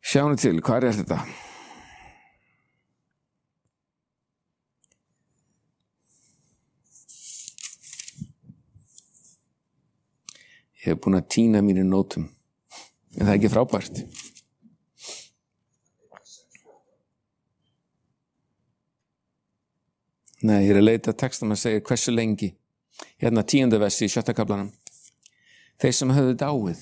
Sjáum til, hvað þetta? Ég hef búin að týna mínum nótum, en það ekki frábært. Nei, ég að leita textum að segja hversu lengi. Hérna 10. versi í 7. kaflanum. Þeir sem höfðu dáið.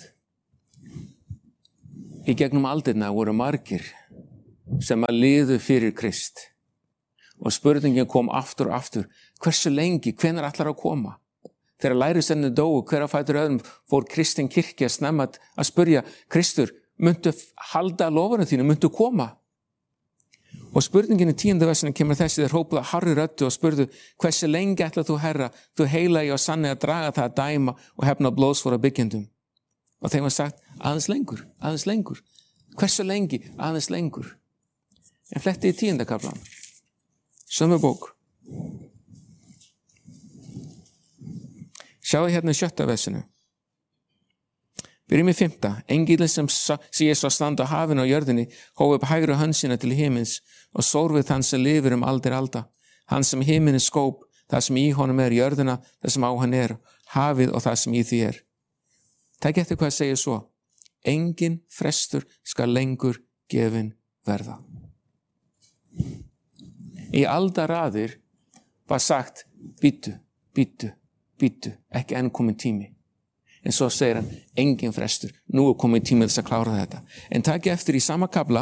Í gegnum aldirna voru margir sem að liðu fyrir Krist. Og spurningin kom aftur og aftur. Hversu lengi, hvenær ætlar að koma? Þegar lærisveinarnir dóu, hver á fætur öðrum fór kristin kirkja snemma að spyrja, Kristur, muntu halda loforðum þínu, muntu koma? Og spurningin í 10. versinu kemur þessi, þeir hópuðu að hárri röddu og spurðu, hversu lengi ætlar þú, Herra, þú heilagi og sanni að draga það að dæma og hefna blóðsvora byggjendum? Og þeim var sagt, aðeins lengur, aðeins lengur. Hversu lengi? Aðeins lengur. En fletti í 10. kaflan. Sömu bók. Sjáðu hérna í 7. versinu. Byrjum í 5. Engillinn sem sé svo standa á hafinu og jörðinni hóf upp hægri hönd sína til himins og sór við þann sem lifir aldir alda. Hann sem himinin skóp, það sem í honum jörðina, það sem á hann hafið og það sem í því Takk eftir hvað segir svo. Engin frestur skal lengur gefin verða. Í aldaraðir var sagt, bíddu, ekki enn komin tími. En svo segir hann, engin frestur, nú komin tími þess að klára þetta. En takk eftir í sama kafla,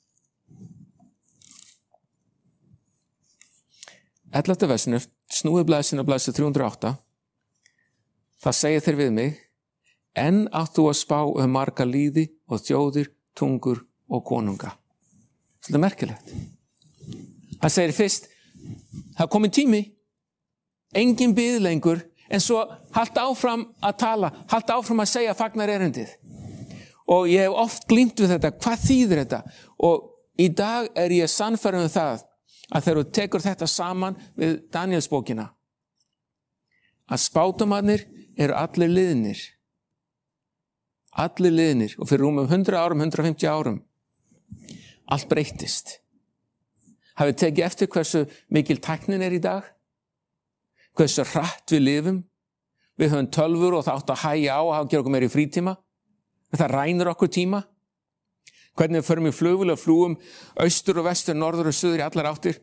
11. versinu, snúið blaðsinu og blaðsinu 308, það segir þeir við mig, enn átt þú að spá marga líði og þjóðir, tungur og konunga. Þetta er merkilegt. Hann segir fyrst, það komin tími, engin bið lengur, en svo halda áfram að tala, halda áfram að segja fagnar erindið. Og ég hef oft glímt við þetta, hvað þýðir þetta? Og í dag ég sannfærður það, að þegar þú tekur þetta saman við Danielsbókina, að spátumarnir allir liðnir. Allir liðnir, og fyrir rúmum 100 árum, 150 árum. Allt breyttist. Hafið tekið eftir hversu mikil tæknin í dag? Hversu hratt við lifum? Við höfum tölvur og það átt að hægja á að gera okkur meira í frítíma. Það rænir okkur tíma. Hvernig við förum í flugvél og flúum austur og vestur, norður og suður í allar áttir.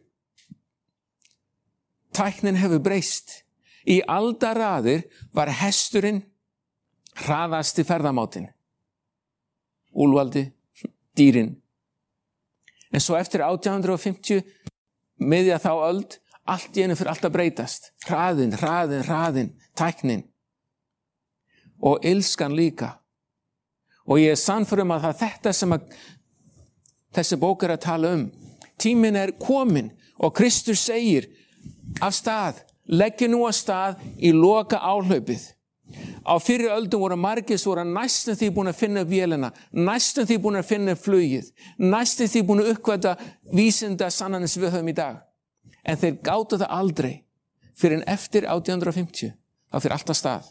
Tæknin hefur breyst. Í aldaraðir var hesturinn hraðasti ferðamátin. Úlfaldi, dýrin. En svo eftir 1850, miðja þá öld, allt í einu fyrir allt að breytast. Hraðin, tæknin. Og illskan líka. Og ég sannfærum að það þetta sem þessi bók að tala Tíminn komin og Kristur segir af stað, leggja nú af stað í loka áhlaupið. Á fyrri öldum voru margir sem voru næstum því búin að finna vélina, næstum því búin að finna flugið, næstum því búin að uppgöta vísinda sannanir sem við höfum í dag. En þeir gátu það aldrei fyrir en eftir 1850, þá fyrir allt af stað.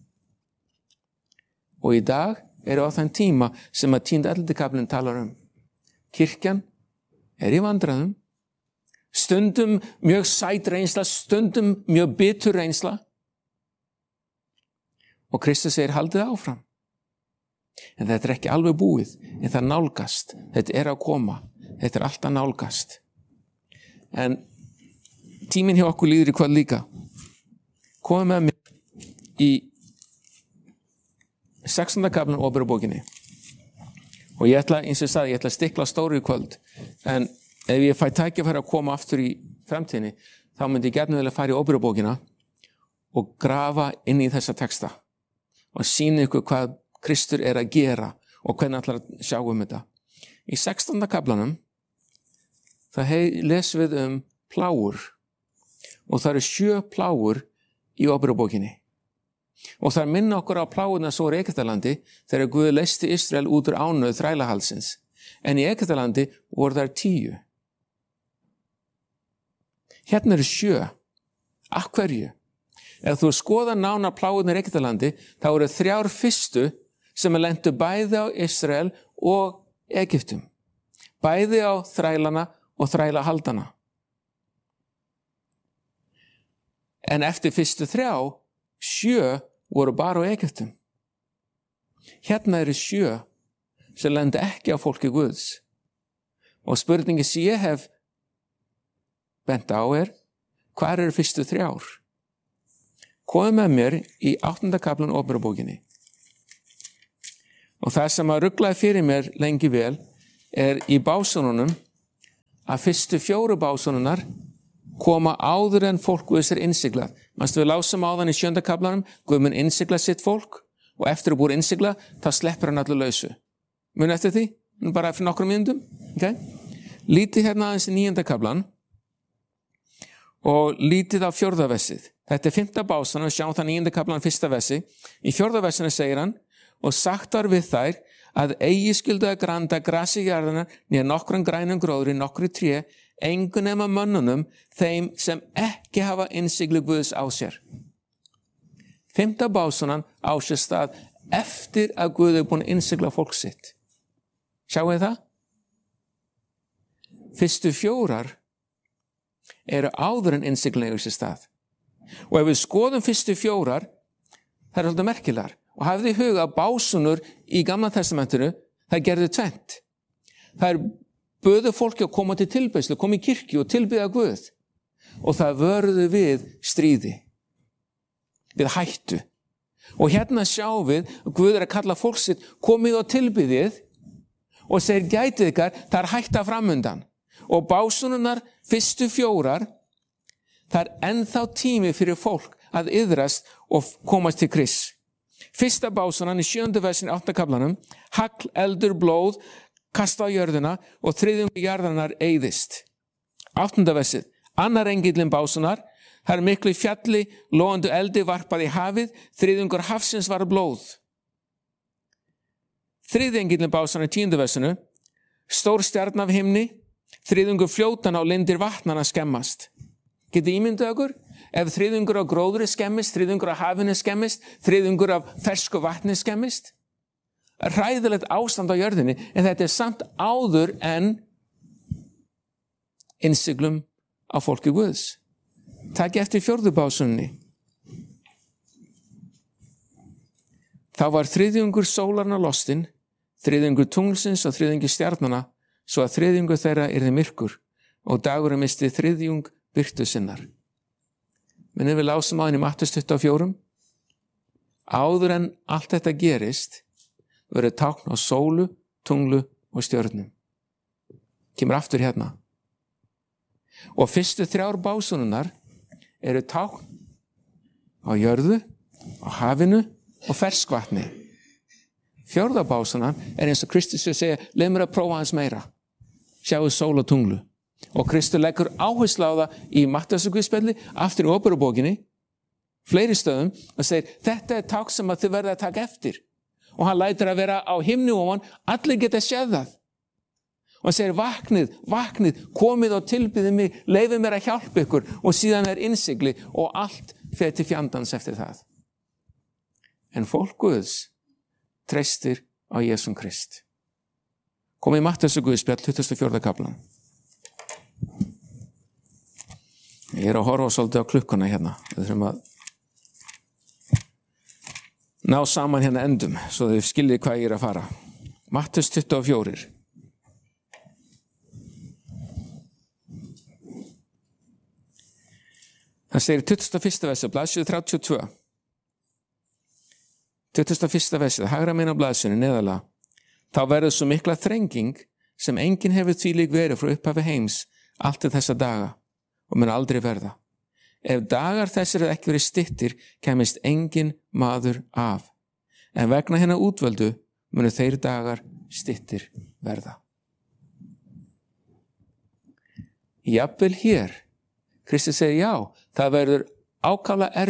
Og í dag á þann tíma sem að 10. 11. kaflinn talar Kirkjan í vandræðum, stundum mjög sæt reynsla, stundum mjög bitur reynsla. Og Kristus segir, haldið áfram. En þetta ekki alveg búið, en það nálgast. Þetta að koma, þetta alltaf nálgast. En tíminn hjá okkur líður í hvað líka. Komið með mér í 16. kaflinn Óperubókinni. Og ég ætla að stikla stóru í kvöld. En ef ég fæ tækifæri að koma aftur í framtíðinni, þá myndi ég gjarnan vilja fara í Óperubókina og grafa inn í þessa texta. Og sýna ykkur hvað Kristur að gera og hvernig ætlar að sjá þetta. Í 16. kaflanum, það lesum við plágur. Og það eru 7 plágur í Óperubókinni. Og það minna okkur á pláguna svo í Egyptalandi þegar Guð leysti Ísrael út úr ánauð þrælahaldsins. En í Egyptalandi voru þær 10. Hérna eru 7. Af hverju? Ef þú skoðar nánar plágurnar í Egyptalandi, þá eru 3 fyrstu sem lentu bæði á Ísrael og Egyptum. bæði á þrælana og þrælahaldana. En eftir fyrstu 3, 7 voru bara á Egyptum. Hérna eru 7 sem lenda ekki á fólki Guðs. Og spurningi sem ég hef bent á hvar eru fyrstu 3? Komið með mér í 8. kaflan Óperubókinni. Og það sem að ruglaði fyrir mér lengi vel í básúnunum að fyrstu 4 básúnunar koma áður en fólk Guðs innsiglað. Manstu við lásum áðan í 7. kaflanum, Guð mun innsigla sitt fólk og eftir að búið innsigla, þá sleppur hann allir lausu. Muni eftir því? Bara eftir nokkrum mínútum. Okay? Lítið hérna aðeins í 9. kaflan og lítið á 4. versið. Þetta er 5. básan og sjáum það 9. kaflan 1. versi. Í 4. versinu segir hann, og sagt var við þær að eigi skyldu að granda grasi í jarðina nýja nokkran grænum gróðri, nokkru tré, engu nema mönnunum, þeim sem ekki hafa innsiglu Guðs á sér. 5. básunan á sér stað eftir að Guð er búin að innsigla fólk sitt. Sjáu þið það? Fyrstu 4 eru áður en innsiglun eigur sér stað. Og ef við skoðum fyrstu 4, það er svolítið merkilegar. Og hafið í huga að básunur í Gamla testamentinu, það gerðu 2. Það böðu fólki að koma til tilbeiðslu, koma í kirkju og tilbiðja Guð. Og það vörðu við stríði, við hættu. Og hérna sjáum við að Guð er að kalla fólk sitt, komið og tilbiðið og segir gætið ykkar, það er hætta framundan. Og básununar fyrstu 4, það er ennþá tími fyrir fólk að iðrast og komast til Krists. Fyrsta básunan í 7. versin 8. kaflanum, hagl, eldur, blóð, kasta á jörðina og 3. jarðarinnar eyðist. 8. versið, annar engillinn básunar, það er miklu fjalli, logandi eldi varpað í hafið, 3. hafsins var blóð. 3. engillinn básunar í 10. versinu, stór stjarn af himni, 3. fljótan á lindir vatnana skemmast. Getið ímyndið okkur? Ef 3. af gróðri skemmist, 3. af hafinu skemmist, 3. af fersku vatni skemmist. Hræðilegt ástand á jörðinni, en þetta er samt áður en innsiglum á fólki Guðs. Takk eftir 4. básunni. Þá var 3. sólarna lostinn, 3. tunglsins og 3. stjarnana, svo að 3. þeirra yrði myrkur og dagurinn misti 3. birtu sinnar. Minnum við lásum á henni Mattheus 24. Áður en allt þetta gerist, verður tákn á sólu, tunglu og stjörnum. Kemur aftur hérna. Og fyrstu 3 básununar eru tákn á jörðu, á hafinu og ferskvatni. 4. básunan er eins og Kristus segja, leið mér að prófa hans meira. Sjáu sól og tunglu. Og Kristur leggur áherslu á það í Matteusarguðspjalli, aftur í Óperubókinni, fleiri stöðum, og segir, þetta er tákn sem að þið verða að taka eftir. Og hann lætur að vera á himni ofan, allir geta séð það. Og hann segir, vaknið, vaknið, komið og tilbyðið mig, leifið mér að hjálpa ykkur, og síðan er innsigli, og allt fer til fjandans eftir það. En fólk Guðs treystir á Jesum Krist. Komið í Matteusarguðspjall, 24. kaflan. Ég er að horfa svolítið á klukkuna hérna. Við þurfum að ná saman hérna endum, svo þið skiljið hvað ég er að fara. Matteus 24. Það segir 21. versi, blaðsíðu 32. 21. versi, hægra megin á blaðsíðunni neðarlega. Þá verður svo mikla þrenging sem enginn hefur þvílík verið frá upphafi heims allt til þessa daga og mun aldrei verða. Ef dagar þessir ekki verið styttir, kemist engin maður af. En vegna hennar útvöldu munu þeir dagar styttir verða. Jafnvel hér, Kristur segir já, það verður ákaflega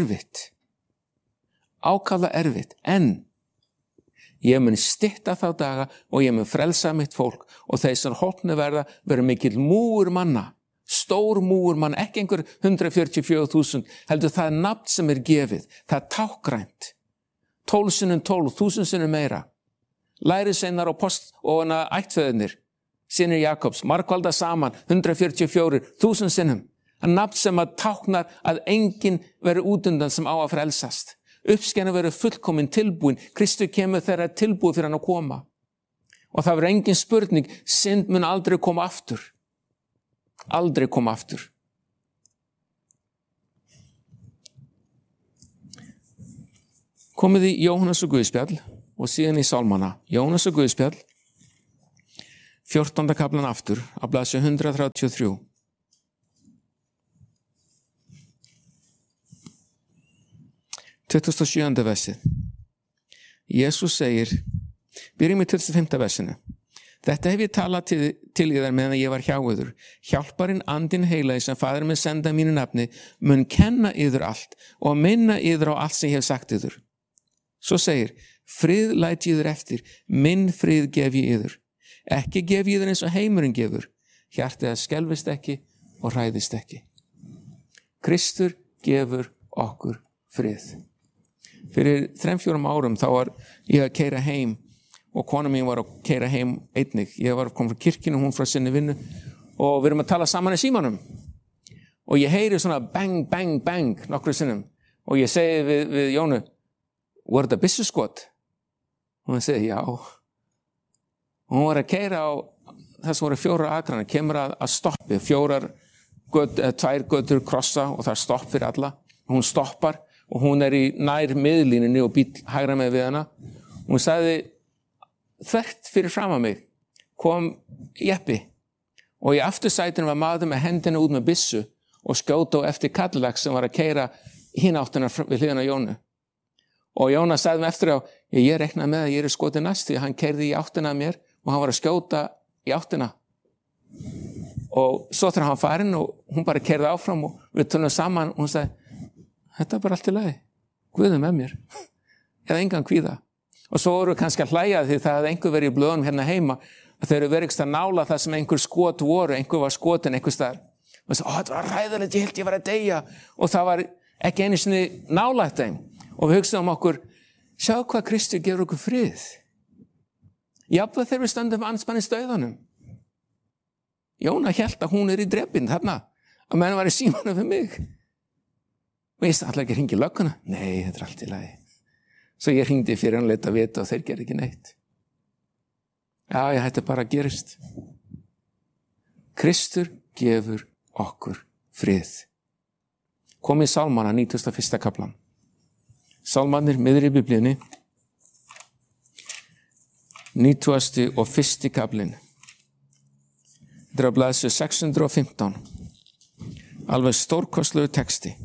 erfitt, en ég mun stytta þá daga og ég mun frelsa mitt fólk og þeir sem hólpnu verða verður mikill múgur manna, stór múgur manna, ekki einhver 144.000, heldur það er nafn sem er gefið, það er tákgrænt, 12 sinnum 12, 1000 sinnum meira, lærisveinar og ættfeðurnir synir Jakobs, margfalda saman, 144, 1000 sinnum. Það nafn sem að táknar að enginn verður útundan sem á að frelsast. Uppskenan verður fullkomin tilbúin. Kristur kemur þegar tilbúið fyrir hann að koma. Og það verður engin spurning, synd mun aldrei koma aftur. Aldrei koma aftur. Komið í Jóhannes og Guðspjall og síðan í Sálmana. Jóhannes og Guðspjall, 14. kaplan aftur, á blaðsíðu 133. Tuttugasta og sjöunda versið. Jesús segir, byrjum í 25. versinu. Þetta hef ég talað til yðar meðan ég var hjá yður. Hjálparinn andinn heilagi sem faðir minn senda mínu nafni mun kenna yður allt og minna yður á allt sem ég hef sagt yður. Svo segir, frið læt yður eftir, minn frið gef ég yður. Ekki gef ég yður eins og heimurinn gefur. Hjartið að skelfist ekki og hræðist ekki. Kristur gefur okkur frið. Fyrir 3-4 árum þá var ég að keyra heim og kona mín var að keyra heim einnig. Ég var kom frá kirkjunu, hún frá sinni vinnu og við erum að tala saman í símanum. Og ég heyri svona bang, bang, bang nokkru sinnum og ég segi við Jónu, voru þetta byssuskot? Og hún segi, já. Og hún var að keyra á, þess voru 4 akrana, kemur að stoppi, 2 götur krossa og það er stopp fyrir alla. Hún stoppar og hún er í nær miðlínunni og bíll hægra með við hana. Hún sagði, þvert fyrir fram að mig kom jeppi og í aftursætinu var maður með hendina út með byssu og skjóta á eftir Cadillac sem var að keyra hinn áttina við hliðina á Jónu. Og Jóna sagði mig eftir á, ég reknaði með að ég er skotið næst því hann keyrði í áttina að mér og hann var að skjóta í áttina. Og svo þegar hann farinn og hún bara keyrði áfram og við tölum saman og hún sagði, þetta er bara allt í lagi, Guð er með mér, ég hafði engan kvíða. Og svo voru kannski að hlæja því það hefði einhver verið í blöðunum hérna heima að þeir eru verið ekki að nála það sem einhver skot voru, einhver var skotin einhver staðar. Og það þetta var ræðilegt, ég held ég var að deyja og það var ekki einu sinni nálægt þeim. Og við hugsaðum okkur, sjá hvað Kristur gefur okkur frið. Jafnvel þegar við stöndum andspænis dauðanum. Jóna hélt að hún er í drepinn þarna, að menn var í símanum fyrir mig. Og ég ætla ekki að hringja í lögguna. Nei, þetta er allt í lagi. Svo ég hringdi fyrir hann leita að vita og þeir gerði ekki neitt. Já, þetta bara gerist. Kristur gefur okkur frið. Komið í Sálmana, 91. kaplan. Sálmarnir miðri í Biblíunni. 91. kaplinn. Þetta er á blaðsíðu 615. Alveg stórkostlegu texti.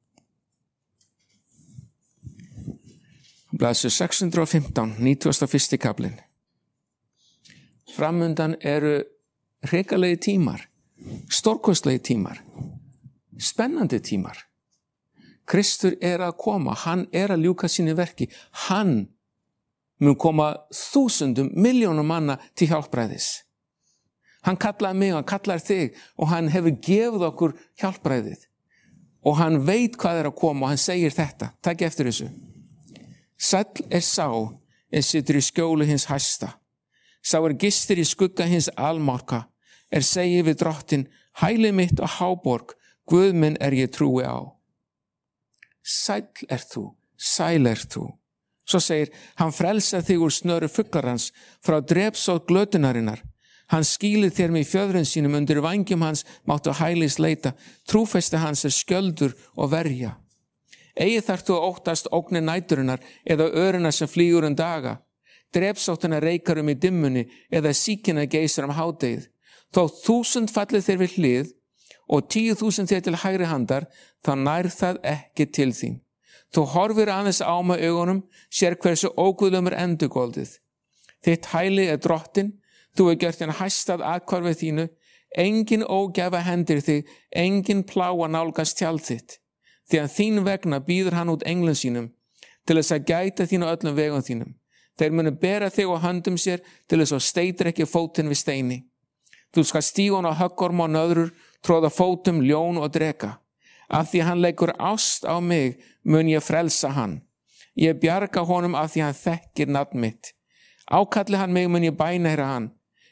Blaðsíðu 615, 91. kaplinn. Framundan eru hrikalegi tímar, stórkostlegi tímar, spennandi tímar. Kristur er að koma, hann er að ljúka sínu verki. Hann mun koma 1000 milljónum manna til hjálpræðis. Hann kallaði mig, hann kallaði þig og hann hefur gefið okkur hjálpræðið. Og hann veit hvað er að koma og hann segir þetta. Takk eftir þessu. Sæll er sá situr í skjóli hins hæsta. Sá gistir í skugga hins almáttuga, segir við drottinn, hæli mitt og háborg, Guð minn ég trúi á. Sæll þú, sæl þú. Svo segir, hann frelsar þig úr snöru fuglarans, frá drepsótt glötunarinnar. Hann skýlir þér með fjöðrun sínum, undir vængjum hans máttu hælis leita, trúfesti hans skjöldur og verja. Eigi þarf þú að óttast ógnir næturinnar eða öruna sem flýgur daga. Drepsóttina reikar í dimmunni eða síkina geysar hádegið. Þó 1000 fallið þér við hlið og 10.000 þér til hægri handar, þá nær það ekki til þín. Þú horfir aðeins á með augunum, sér hversu óguðlumur endurgoldið. Þitt hæli drottinn, þú gjört hann hæstað aðhvarfið þínu, engin ógæfa hendir þig, engin pláa nálgast tjald þitt. Því að þín vegna býður hann út englum sínum, til þess að gæta þín á öllum vegum þínum. Þeir munu bera þig á höndum sér, til þess að steytir ekki fótinn við steini. Þú skal stíga hann á höggorm og nöðrur, tróða fótum ljón og dreka. Af því hann leggur ást á mig, mun ég frelsa hann. Ég bjarga honum af því hann þekkir nafn mitt. Ákalli hann mig, mun ég bænheyra hann.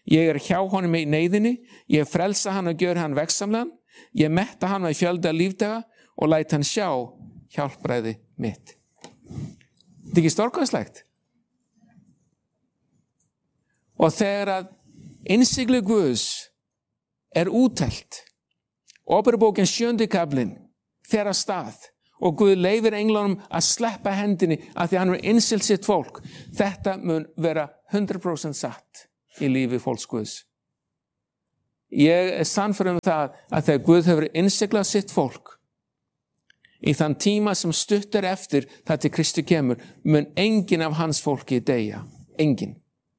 Ég hjá honum í neyðinni, ég frelsa hann og gjör hann vegsamlegan, ég metta hann með fjölda lífdaga og læt hann sjá hjálpræði mitt. Þetta er ekki stórkostlegt? Og þegar að innsigli Guðs úttelt, Óperbókin 7. kaflinn fer af stað og Guð leyfir englunum að sleppa hendinni af því hann er innsiglt sitt fólk. Þetta mun vera 100% satt í lífi fólks Guðs. Ég sannfærður það að þegar Guð hefur innsiglað sitt fólk í þann tíma sem stutt eftir það til Kristi kemur, mun enginn af hans fólki deyja. Enginn.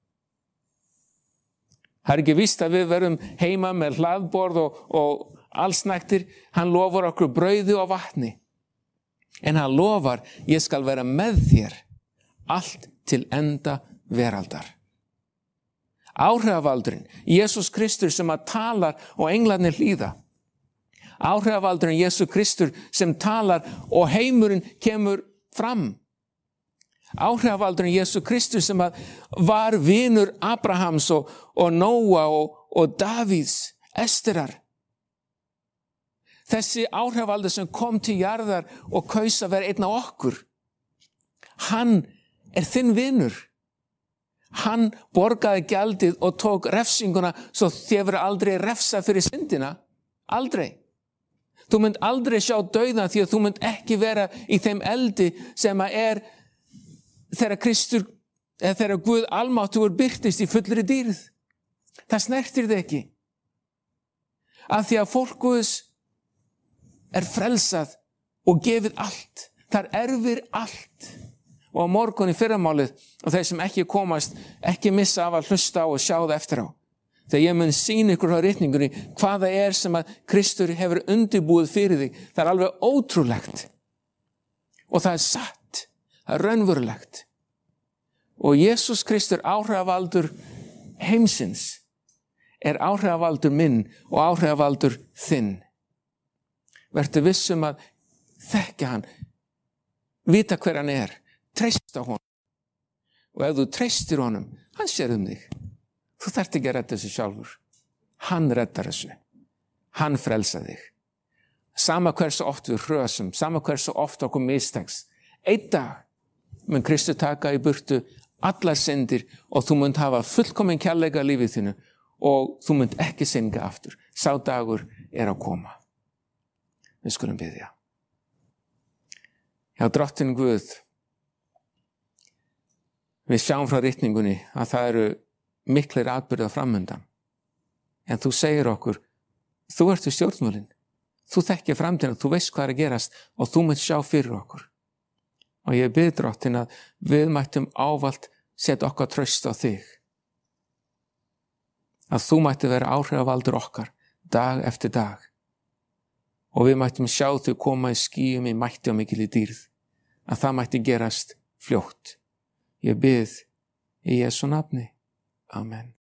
Það er ekki víst að við verum heima með hlaðborð og allsnægtir. Hann lofar okkur brauði og vatni. En hann lofar, ég skal vera með þér allt til enda veraldar. Áhrifavaldurinn, Jesús Kristur sem að talar og englarnir hlýða. Áhrifavaldurinn, Jesús Kristur sem talar og heimurinn kemur fram. Áhrifavaldurinn, Jesús Kristur sem að var vinur Abrahams og Nóa og Davíðs, Esterar. Þessi áhrifaldur sem kom til jarðar og kaus að vera einn af okkur. Hann þinn vinur. Hann borgaði gjaldið og tók refsinguna svo þér verður aldrei refsa fyrir syndina. Aldrei. Þú munt aldrei sjá dauðan því að þú munt ekki vera í þeim eldi sem að þegar Kristur, eða þegar Guð almáttugur birtist í fullri dýrð. Það snertir þig ekki. Af því að fólk Guðs frelsað og gefið allt. Það erfir allt. Og á morgun í fyrramálið, og þeir sem ekki komast, ekki missa af að hlusta á og sjá það eftir á. Þegar ég mun sýna ykkur á ritningunni hvað það sem að Kristur hefur undirbúið fyrir þig. Það alveg ótrúlegt. Og það satt. Það raunverulegt. Og Jesús Kristur, áhrifavaldur heimsins, áhrifavaldur minn og áhrifavaldur þinn. Vertu vissum að þekkja hann, vita hver hann treysta honum. Og ef þú treystir honum, hann sér þig. Þú þarft ekki að redda þessu sjálfur. Hann reddar þessu. Hann frelsar þig. Sama hversu oft við hrösum, sama hversu oft okkur mistekst. Einn dag mun Kristur taka í burtu allar syndir og þú munt hafa fullkominn kærleika í lífið þínu og þú munt ekki synga aftur. Sá dagur að koma. Við skulum biðja. Já, drottinn Guð, við sjáum frá ritningunni að það eru miklir atburðir framundan. En þú segir okkur, þú ert í stjórnvölinn. Þú þekkir framtíðina, þú veist hvað að gerast og þú munt sjá fyrir okkur. Og ég bið drottinn að við mættum ávallt setja okkar traust á þig. Að þú mætti vera áhrifavaldur okkar dag eftir dag. Og við mættum sjá þau koma í skýjum í mætti og mikil í dýrð. Að það mætti gerast fljótt. Ég bið í Jesú nafni. Amen.